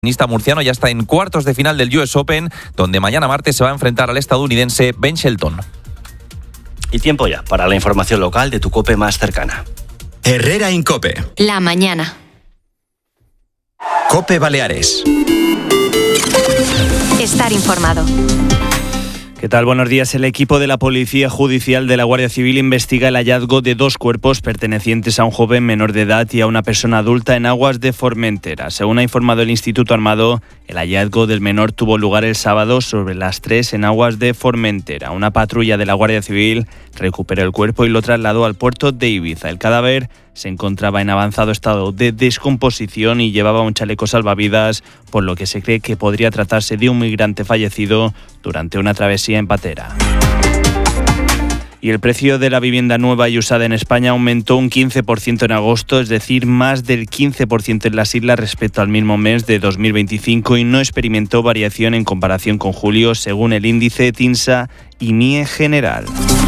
El tenista murciano ya está en cuartos de final del US Open, donde mañana martes se va a enfrentar al estadounidense Ben Shelton. Y tiempo ya para la información local de tu COPE más cercana. Herrera Incope. La mañana. COPE Baleares. Estar informado. ¿Qué tal? Buenos días. El equipo de la Policía Judicial de la Guardia Civil investiga el hallazgo de 2 cuerpos pertenecientes a un joven menor de edad y a una persona adulta en aguas de Formentera. Según ha informado el Instituto Armado, el hallazgo del menor tuvo lugar el sábado sobre las 3 en aguas de Formentera. Una patrulla de la Guardia Civil recuperó el cuerpo y lo trasladó al puerto de Ibiza. El cadáver se encontraba en avanzado estado de descomposición y llevaba un chaleco salvavidas, por lo que se cree que podría tratarse de un migrante fallecido durante una travesía en patera. Y el precio de la vivienda nueva y usada en España aumentó un 15% en agosto, es decir, más del 15% en las islas respecto al mismo mes de 2025 y no experimentó variación en comparación con julio, según el índice TINSA y MIE General.